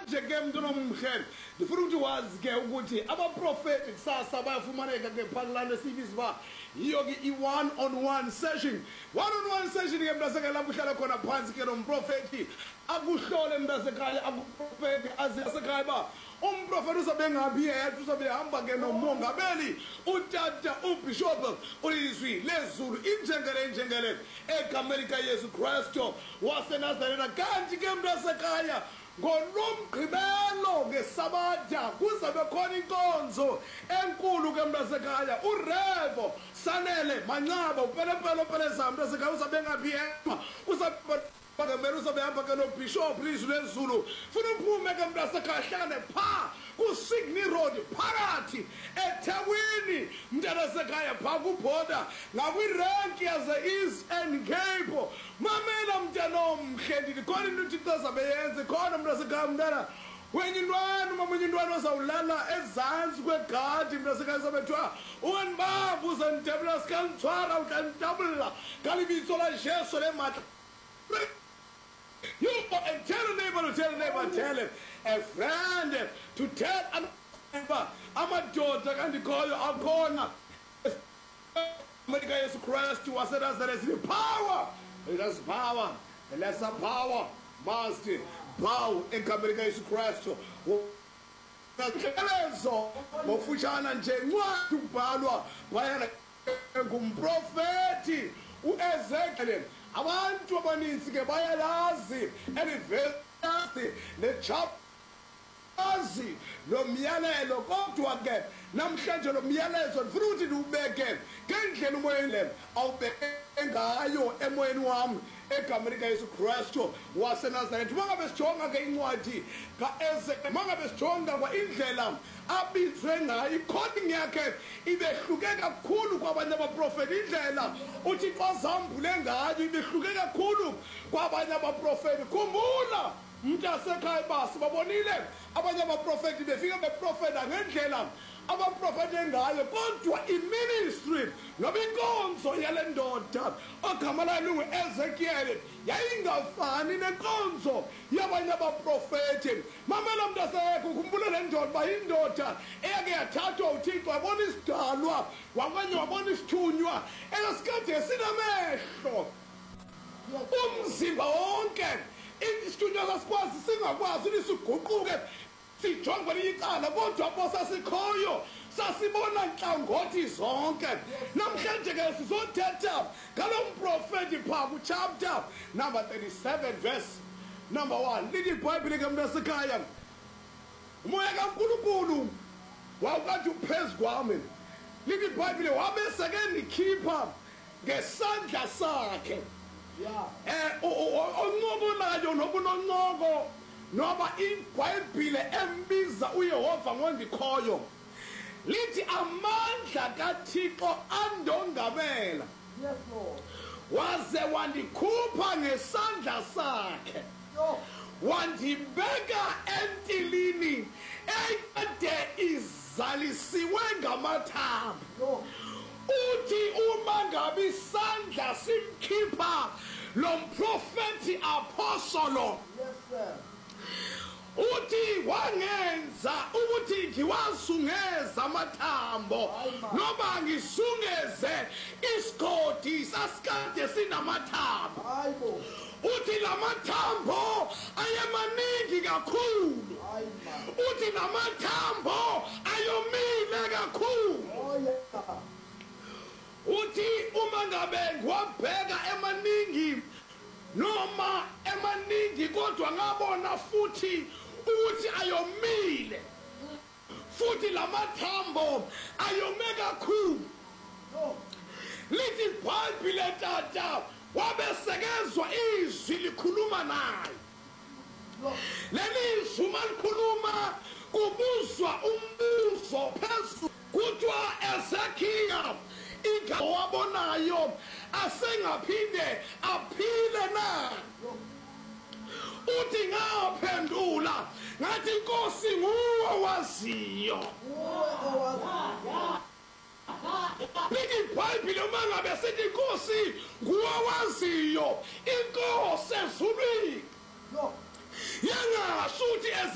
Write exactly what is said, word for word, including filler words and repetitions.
nje ke mntu nomhele ndifuna ukuthi wazi ke ukuthi abaprofeti kusasa bayafumaneka ke phakulana esibiza uba yiyo ke i-one on one session. One on one session ke mntasekhaya lapho uhlala khona phansi ke nomprofeti akuhlole mntasekhaya akuprofeti asekhaya uba umprofeti uzobe ngaphi yedwa uzobe hamba ke nomongameli utata ubishop ulizwi lezulu injengele injengele egameni kaYesu Kristu waseNazaretha. Kanti ke mntasekhaya ngolomgqibelo ngesabatha kuzabe khona inkonzo enkulu ke mntasekhaya. uRevo Sanele Mancaba upelepele upeleza mntasekhaya uzabe ngaphi yedwa uzabe Bagamela uzobe hamba ke noBishop Lizwi lezulu. Funa uphume ke mntasekhaya hlane pha ku-Sydney Road phakathi eThekwini mntasekhaya pha kubhoda ngakwirenki yase-East End Cape. Mamela mntanomhle ndithi khona into uThixo azabe yenze khona mntasekhaya mntana wenye intwana umamunye intwana ozawulala ezantsi kwegadi mntasekhaya sabethiwa ukanibamba uzandidebula sikanitshwara ukanidabula ngalibizo la Jesu lematla. You and tell a neighbor to tell a neighbor, tell him, a friend to tell a neighbor. I'm a daughter, and call you a corner. America is Christ to us, there is the power. It has power, and that's a power. Master, power in America is Christ. So, Mofuchana and Jane, what to power by a prophet who is excellent. Abantu abaninzi ke bayalazi elivesi nechapazi lo myalelo kodwa ke namhlanje lo myalezo ndifuna ukuthi ndiwubeke ngendlela umoyeni awubeke ngayo emoyeni wami egameni kaYesu Kristu waseNazaretha. Mangabe sijonga ke incwadi kaEzekiel, mangabe sijonga kwa indlela abizwe ngayo icoding yakhe ibehluke kakhulu kwabanye abaprofeti. Indlela uThixo azambule ngayo ibehluke kakhulu kwabanye abaprofeti. Khumbula mntasekhaya basi babonile abanye abaprofeti befika beprofeta ngendlela abaprofeti ngayo kodwa iministry noba inkonzo yale ndoda ogama layo lingu-Ezekiel yayingafani nenkonzo yabanye abaprofeti. Mamela mntasekhaya ukhumbule le ndoda uba yindoda eyake yathathwa uThixo wabona isidalwa wakanye wabona isithunywa esasikade sinamehlo umzimba wonke. Isithunywa sasikwazi singakwazi ukuthi siguquke sijonge kwelinye icala kodwa bo sasikhoyo sasibona nhlangothi zonke. Namhlanje ke sizothetha ngalo mprofeti pha ku-chapter number thirty-seven verse number one. Lithi iBhayibhile ke mntasekhaya umoya kaNkulunkulu wawukade uphezu kwami. Lithi iBhayibhile wabe seke ndikhipha ngesandla sakhe. Eh oncokonayo nobunoncoko noba iBhayibhile embiza uYehova ngondikhoyo. Lithi amandla kaThixo andongamela. Yes Lord. Waze wandikhupha ngesandla sakhe. Wandibeka entilini ekade izalisiwe ngamathambo. Uthi uma ngabe isandla simkhipha lo mprofeti apostolo. Yes sir. Uthi wangenza ukuthi ngiwasungeze amathambo noba ngisungeze isigodi sasikade sinamathambo. Hayibo. Uthi lamathambo ayemaningi kakhulu. Uthi lamathambo ayomile kakhulu. Oh yeah. Uthi uma ngabe ngiwabheka emaningi noma emaningi kodwa ngabona futhi ukuthi ayomile futhi lamathambo ayome kakhulu. Lithi iBhayibhile tata wabesekezwa izwi likhuluma naye. Leli izwi malikhuluma kubuzwa umbuzo phezulu kuthiwa Ezekiel igama wabonayo asengaphinde aphile na. Uthi ngaphendula ngathi Nkosi nguwe waziyo. Lithi iBhayibhile uma ngabe sithi Nkosi nguwe waziyo inkosi ezulwini yangasho ukuthi